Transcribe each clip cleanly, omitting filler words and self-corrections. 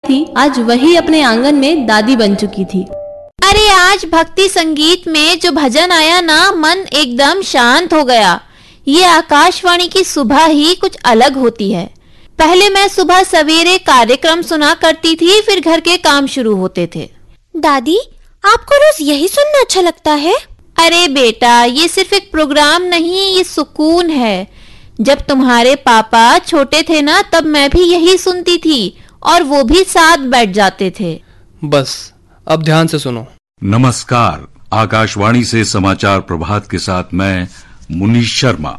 थी, आज वही अपने आंगन में दादी बन चुकी थी। अरे आज भक्ति संगीत में जो भजन आया ना, मन एकदम शांत हो गया। ये आकाशवाणी की सुबह ही कुछ अलग होती है। पहले मैं सुबह सवेरे कार्यक्रम सुना करती थी, फिर घर के काम शुरू होते थे। दादी, आपको रोज यही सुनना अच्छा लगता है? अरे बेटा, ये सिर्फ एक प्रोग्राम नहीं, ये सुकून है। जब तुम्हारे पापा छोटे थे ना, तब मैं भी यही सुनती थी और वो भी साथ बैठ जाते थे। बस अब ध्यान से सुनो। नमस्कार, आकाशवाणी से समाचार प्रभात के साथ मैं मुनीश शर्मा।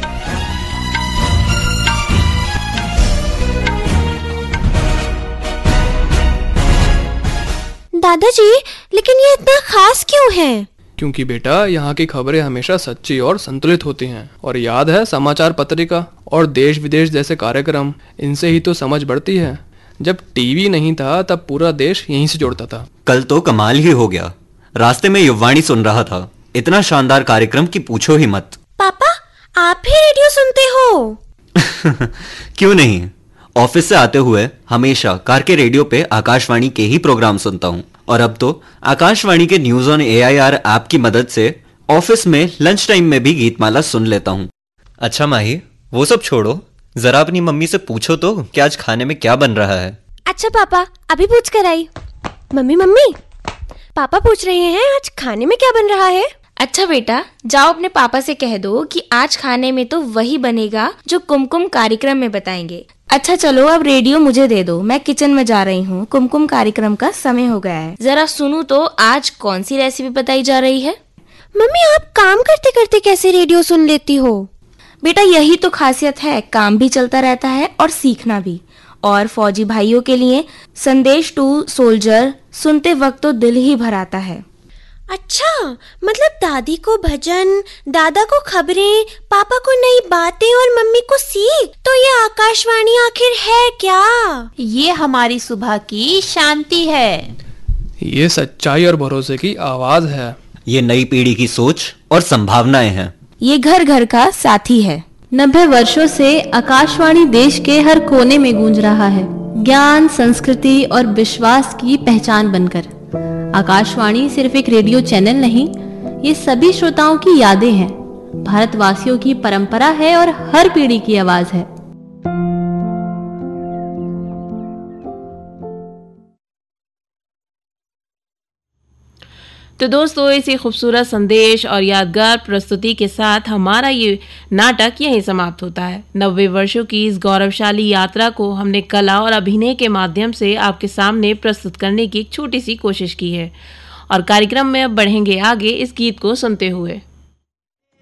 दादाजी, लेकिन ये इतना खास क्यों है? क्योंकि बेटा, यहाँ की खबरें हमेशा सच्ची और संतुलित होती हैं। और याद है, समाचार पत्रिका और देश विदेश जैसे कार्यक्रम, इनसे ही तो समझ बढ़ती है। जब टीवी नहीं था तब पूरा देश यहीं से जुड़ता था। कल तो कमाल ही हो गया। रास्ते में युववाणी सुन रहा था, इतना शानदार कार्यक्रम कि पूछो ही मत। पापा, आप भी रेडियो सुनते हो? क्यों नहीं, ऑफिस से आते हुए हमेशा कार के रेडियो पे आकाशवाणी के ही प्रोग्राम सुनता हूँ। और अब तो आकाशवाणी के न्यूज ऑन AIR ऐप की मदद से ऑफिस में लंच टाइम में भी गीतमाला सुन लेता हूँ। अच्छा माही, वो सब छोड़ो, जरा अपनी मम्मी से पूछो तो कि आज खाने में क्या बन रहा है। अच्छा पापा, अभी पूछ कर आई। मम्मी, पापा पूछ रहे हैं आज खाने में क्या बन रहा है। अच्छा बेटा, जाओ अपने पापा से कह दो कि आज खाने में तो वही बनेगा जो कुमकुम कार्यक्रम में बताएंगे। अच्छा चलो, अब रेडियो मुझे दे दो, मैं किचन में जा रही हूँ। कुमकुम कार्यक्रम का समय हो गया है। जरा सुनूं तो आज कौन सी रेसिपी बताई जा रही है। मम्मी, आप काम करते करते कैसे रेडियो सुन लेती हो? बेटा, यही तो खासियत है, काम भी चलता रहता है और सीखना भी। और फौजी भाइयों के लिए संदेश टू सोल्जर सुनते वक्त तो दिल ही भर आता है। अच्छा, मतलब दादी को भजन, दादा को खबरें, पापा को नई बातें और मम्मी को सीख। तो ये आकाशवाणी आखिर है क्या? ये हमारी सुबह की शांति है। ये सच्चाई और भरोसे की आवाज है। ये नई पीढ़ी की सोच और संभावनाएं हैं। ये घर घर का साथी है। 90 वर्षों से आकाशवाणी देश के हर कोने में गूंज रहा है, ज्ञान, संस्कृति और विश्वास की पहचान बनकर। आकाशवाणी सिर्फ एक रेडियो चैनल नहीं, ये सभी श्रोताओं की यादें हैं, भारतवासियों की परंपरा है और हर पीढ़ी की आवाज है। तो दोस्तों, इसी खूबसूरत संदेश और यादगार प्रस्तुति के साथ हमारा ये नाटक यहीं समाप्त होता है। 90 वर्षों की इस गौरवशाली यात्रा को हमने कला और अभिनय के माध्यम से आपके सामने प्रस्तुत करने की एक छोटी सी कोशिश की है और कार्यक्रम में अब बढ़ेंगे आगे इस गीत को सुनते हुए।